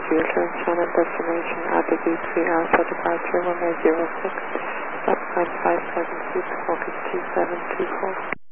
you. Return China destination Abu Dhabi Alpha departure 1006. Stop 9572, focus 2724.